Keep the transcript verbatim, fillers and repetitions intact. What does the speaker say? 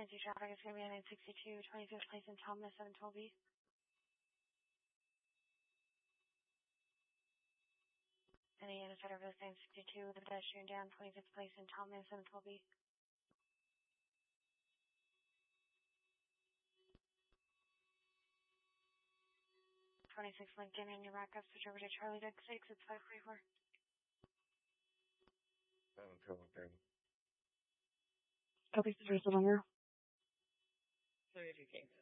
emergency traffic is going to be on nine sixty-two, twenty-fifth place in Thomas, seven twelve B. And again, it's Federal nine sixty-two with a pedestrian down, twenty-fifth place in Thomas, seven twelve B. twenty-six Lincoln, and your backup, switch over to Charlie Deck six, it's five forty-four. Okay. Copy, Sister Cylinder. thirty-two K.